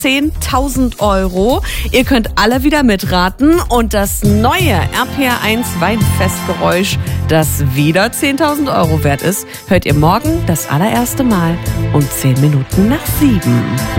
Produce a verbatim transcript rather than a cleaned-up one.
zehntausend Euro. Ihr könnt alle wieder mitraten und das neue R P R eins Weinfestgeräusch, das wieder zehntausend Euro wert ist, hört ihr morgen das allererste Mal um zehn Minuten nach sieben.